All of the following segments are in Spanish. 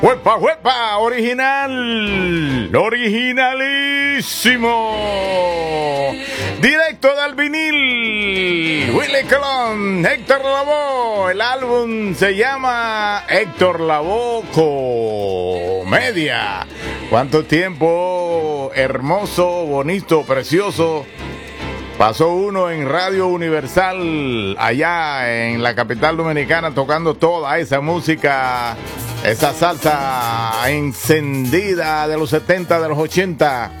¡Huepa, huepa! ¡Original! ¡Originalísimo! Directo del vinil. Willy Colón, Héctor Lavoe. El álbum se llama Héctor Lavoe Comedia. ¿Cuánto tiempo hermoso, bonito, precioso pasó uno en Radio Universal allá en la capital dominicana tocando toda esa música, esa salsa encendida de los 70, de los 80?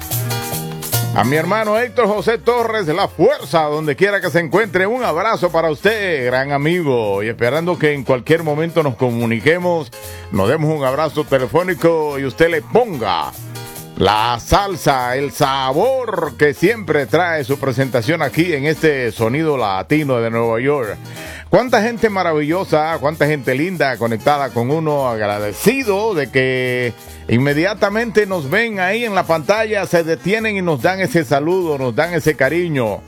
A mi hermano Héctor José Torres, La Fuerza, donde quiera que se encuentre, un abrazo para usted, gran amigo, y esperando que en cualquier momento nos comuniquemos, nos demos un abrazo telefónico y usted le ponga la salsa, el sabor que siempre trae su presentación aquí en este sonido latino de Nueva York. Cuánta gente maravillosa, cuánta gente linda conectada con uno, agradecido de que inmediatamente nos ven ahí en la pantalla, se detienen y nos dan ese saludo, nos dan ese cariño.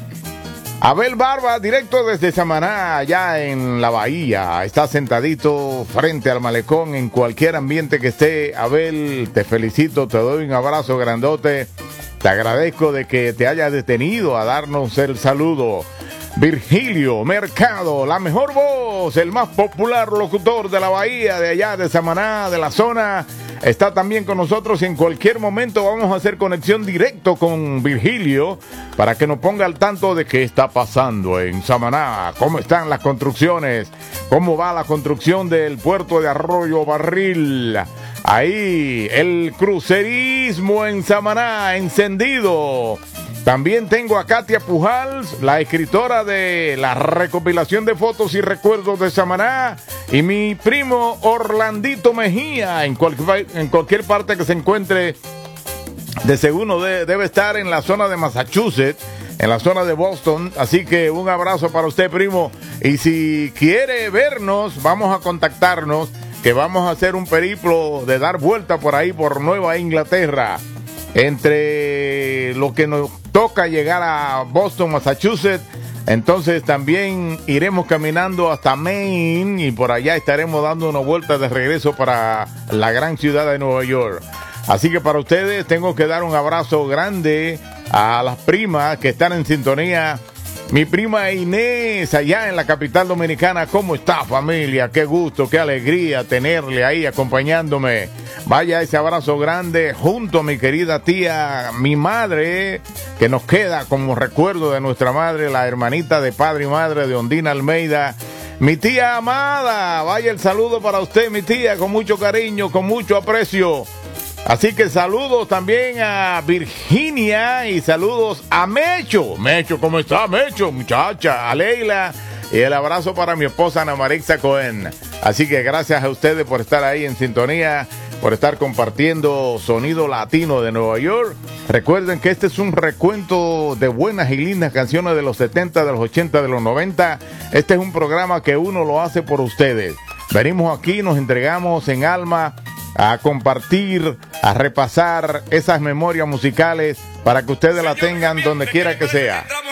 Abel Barba, directo desde Samaná, allá en la bahía, está sentadito frente al malecón en cualquier ambiente que esté. Abel, te felicito, te doy un abrazo grandote, te agradezco de que te hayas detenido a darnos el saludo. Virgilio Mercado, la mejor voz, el más popular locutor de la bahía, de allá de Samaná, de la zona, está también con nosotros y en cualquier momento vamos a hacer conexión directo con Virgilio para que nos ponga al tanto de qué está pasando en Samaná, cómo están las construcciones, cómo va la construcción del puerto de Arroyo Barril. Ahí, el crucerismo en Samaná, encendido. También tengo a Katia Pujals, la escritora de la recopilación de fotos y recuerdos de Samaná, y mi primo Orlandito Mejía, en cualquier parte que se encuentre, de seguro debe estar en la zona de Massachusetts, en la zona de Boston, así que un abrazo para usted, primo, y si quiere vernos, vamos a contactarnos, que vamos a hacer un periplo de dar vuelta por ahí, por Nueva Inglaterra. Entre lo que nos toca llegar a Boston, Massachusetts, entonces también iremos caminando hasta Maine y por allá estaremos dando una vuelta de regreso para la gran ciudad de Nueva York. Así que para ustedes tengo que dar un abrazo grande a las primas que están en sintonía. Mi prima Inés, allá en la capital dominicana. ¿Cómo está, familia? Qué gusto, qué alegría tenerle ahí acompañándome. Vaya ese abrazo grande junto a mi querida tía, mi madre, que nos queda como recuerdo de nuestra madre, la hermanita de padre y madre de Ondina Almeida. Mi tía amada, vaya el saludo para usted, mi tía, con mucho cariño, con mucho aprecio. Así que saludos también a Virginia y saludos a Mecho. Mecho, ¿cómo está, Mecho, muchacha? A Leila y el abrazo para mi esposa Ana Marixa Cohen. Así que gracias a ustedes por estar ahí en sintonía, por estar compartiendo sonido latino de Nueva York. Recuerden que este es un recuento de buenas y lindas canciones de los 70, de los 80, de los 90. Este es un programa que uno lo hace por ustedes. Venimos aquí, nos entregamos en alma a compartir, a repasar esas memorias musicales para que ustedes la tengan donde quiera que sea.